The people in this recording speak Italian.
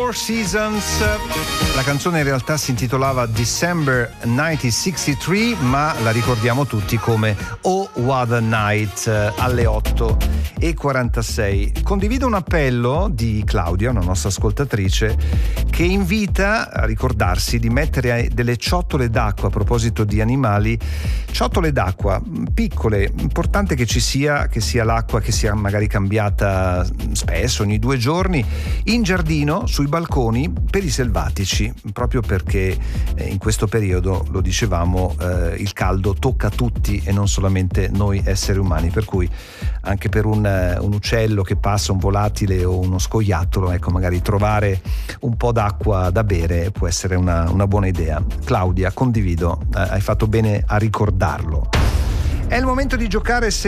Four Seasons. La canzone in realtà si intitolava December 1963, ma la ricordiamo tutti come Oh What a Night, alle 8:46. Condivido un appello di Claudia, una nostra ascoltatrice, che invita a ricordarsi di mettere delle ciotole d'acqua, a proposito di animali, ciotole d'acqua piccole, importante che sia l'acqua che sia magari cambiata spesso, ogni 2 giorni, in giardino, sui balconi, per i selvatici, proprio perché in questo periodo, lo dicevamo, il caldo tocca tutti e non solamente noi esseri umani, per cui anche per un uccello che passa, un volatile o uno scoiattolo, ecco, magari trovare un po' d'acqua da bere può essere una buona idea. Claudia, condivido, hai fatto bene a ricordarlo. È il momento di giocare